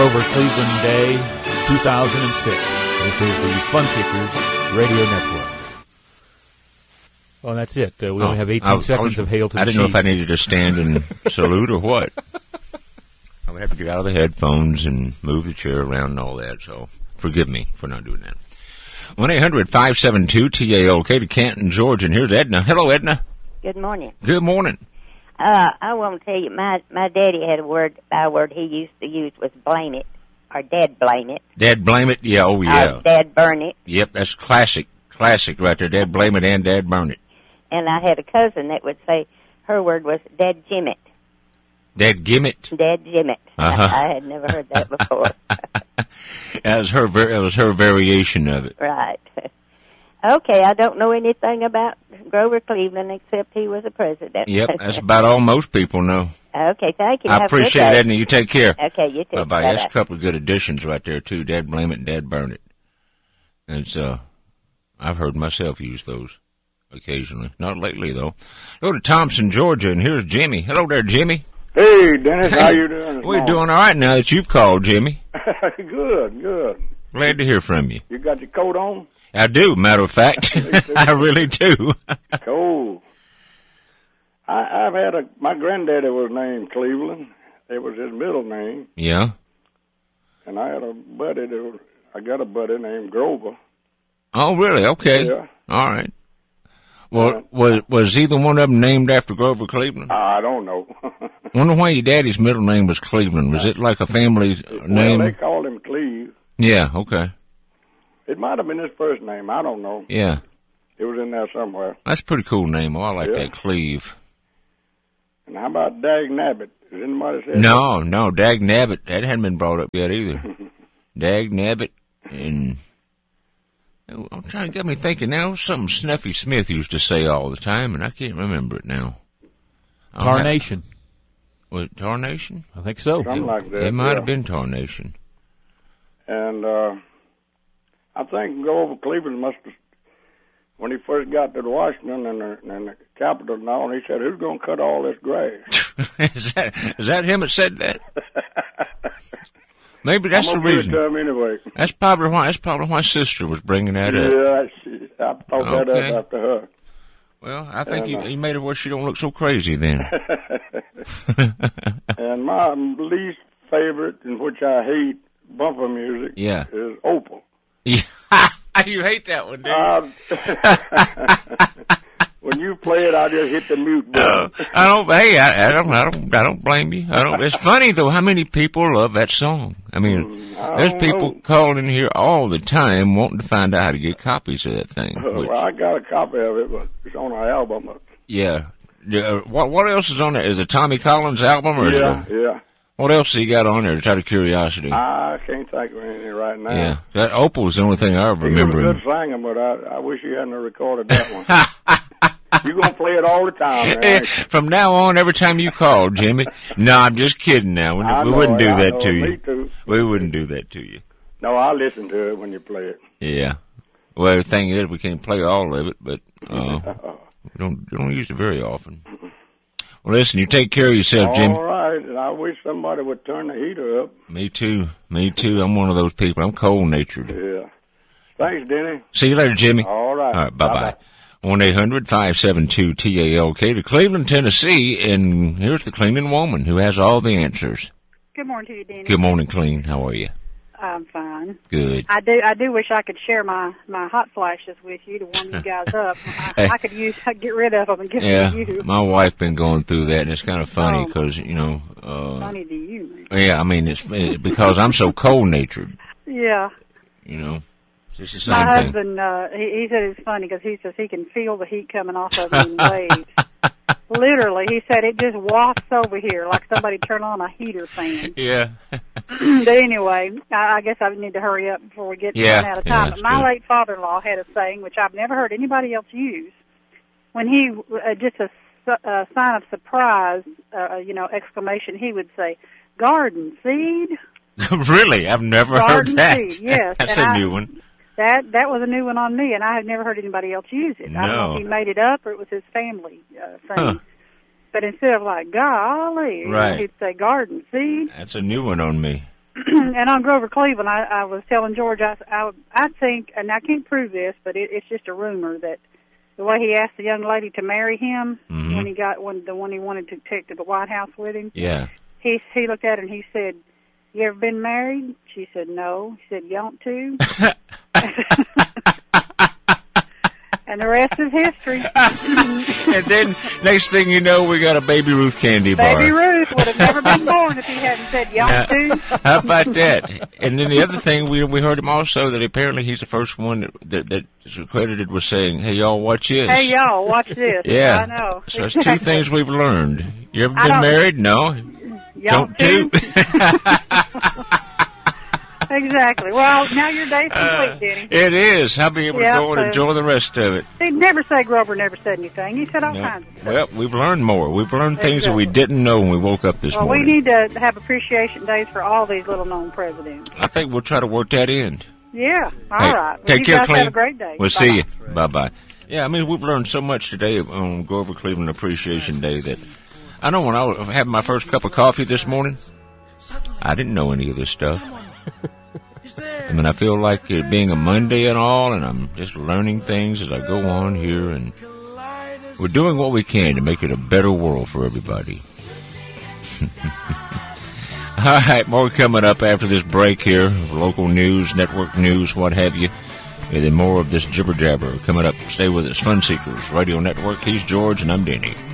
Grover Cleveland Day 2006. This is the Fun Seekers Radio Network. Well, that's it. We only have 18 seconds of Hail to the Chief. I didn't know if I needed to stand and salute or what. I would have to get out of the headphones and move the chair around and all that, so forgive me for not doing that. 1-800-572-TALK to Canton, Georgia, and here's Edna. Hello, Edna. Good morning. Good morning. I want to tell you, my daddy had a byword he used to use was blame it, or dad blame it. Dad blame it? Yeah, oh yeah. Dad burn it. Yep, that's classic right there. Dad blame it and dad burn it. And I had a cousin that would say her word was dad jim it. Dad gim it? Dad jim it. Uh-huh. I had never heard that before. That was her variation of it. Right. Okay, I don't know anything about Grover Cleveland except he was a president. Yep, that's about all most people know. Okay, thank you. I appreciate it, Edna. You take care. Okay, you too. Bye-bye. That's a couple of good additions right there, too. Dad blame it and dad burn it. And I've heard myself use those occasionally. Not lately, though. Go to Thompson, Georgia, and here's Jimmy. Hello there, Jimmy. Hey, Dennis, how you doing? We're doing all right now that you've called, Jimmy. Good. Glad to hear from you. You got your coat on? I do, matter of fact. I really do. Cool. I've had my granddaddy was named Cleveland. It was his middle name. Yeah. And I had a buddy I got a buddy named Grover. Oh, really? Okay. Yeah. All right. Well, was either one of them named after Grover Cleveland? I don't know. Wonder why your daddy's middle name was Cleveland. Was it like a family name? Well, they called him Cleve. Yeah, okay. It might have been his first name. I don't know. Yeah. It was in there somewhere. That's a pretty cool name. Oh, I like that, Cleve. And how about Dag Nabbit? Has anybody said that? No, Dag Nabbit. That hadn't been brought up yet either. Dag Nabbit and... I'm trying to get me thinking now. Something Snuffy Smith used to say all the time, and I can't remember it now. Tarnation. Was it Tarnation? I think so. Something like that. It might have been Tarnation. And I think Grover Cleveland must have, when he first got to Washington and the Capitol and all, he said, "Who's going to cut all this grass?" Is that him that said that? Maybe that's the reason. Anyway. That's probably why Sister was bringing that up. Yeah, I thought that up after her. Well, I think he made her where she don't look so crazy then. And my least favorite, in which I hate bumper music, is Opal. Yeah. You hate that one, dude. When you play it, I just hit the mute button. I don't blame you. It's funny though how many people love that song. I mean, there's people calling here all the time wanting to find out how to get copies of that thing. Well, I got a copy of it, but it's on an album. Yeah. What else is on there? Is it Tommy Collins' album or yeah. What else has he got on there? Just out of curiosity. I can't think of anything right now. Yeah, that Opal was the only thing I ever remember. He was a good singer, but I wish he hadn't recorded that one. You're going to play it all the time, man. From now on, every time you call, Jimmy. No, I'm just kidding now. We wouldn't do that to you. Me too. We wouldn't do that to you. No, I listen to it when you play it. Yeah. Well, the thing is, we can't play all of it, but we don't use it very often. Well, listen, you take care of yourself, Jimmy. All right, and I wish somebody would turn the heater up. Me too. I'm one of those people. I'm cold-natured. Yeah. Thanks, Denny. See you later, Jimmy. All right. All right, bye-bye. 1-800-572-TALK to Cleveland, Tennessee, and here's the cleaning woman who has all the answers. Good morning to you, Denny. Good morning, Clean. How are you? I'm fine. Good. I do wish I could share my hot flashes with you to warm you guys up. I could get rid of them and give them to you. My wife been going through that, and it's kind of funny because funny to you, man. Yeah, I mean it's because I'm so cold-natured. Yeah. It's the same my thing. Husband, he said it's funny because he says he can feel the heat coming off of him in waves. Literally, he said it just wafts over here like somebody turned on a heater fan. Yeah. But anyway, I guess I need to hurry up before we get run out of time. But my late father-in-law had a saying, which I've never heard anybody else use. When he, just a sign of surprise, exclamation, he would say, "Garden seed." Really? I've never heard that. Garden seed, yes. That's a new one. That was a new one on me, and I have never heard anybody else use it. No. I don't know if he made it up or it was his family saying. But instead of like golly, right. he'd say garden seed. That's a new one on me. and on Grover Cleveland, I was telling George, I think, and I can't prove this, but it's just a rumor that the way he asked the young lady to marry him when he got the one he wanted to take to the White House with him. Yeah. He looked at her and he said, "You ever been married?" She said, "No." He said, "You want to?" And the rest is history. And then, next thing you know, we got a Baby Ruth candy bar. Baby Ruth would have never been born if he hadn't said, "You want to?" How about that? And then the other thing, we heard him also that apparently he's the first one that is credited with saying, "Hey, y'all, watch this." Hey, y'all, watch this. Yeah. I know. So that's two things we've learned. You ever been married? No. Don't do. Exactly. Well, now your day's complete, Denny. It is. I'll be able to go and enjoy the rest of it. He'd never say Grover never said anything. He said all kinds of stuff. Well, we've learned more. We've learned things that we didn't know when we woke up this morning. We need to have appreciation days for all these little-known presidents. I think we'll try to work that in. Yeah. All right. Well, take care, Clem. Have a great day. We'll see you. Bye-bye. Yeah, I mean, we've learned so much today on Grover Cleveland Appreciation Day that I know when I was having my first cup of coffee this morning, I didn't know any of this stuff. I mean, I feel like it being a Monday and all, and I'm just learning things as I go on here, and we're doing what we can to make it a better world for everybody. All right, more coming up after this break here, local news, network news, what have you, and then more of this jibber-jabber coming up. Stay with us, Fun Seekers Radio Network. He's George, and I'm Denny.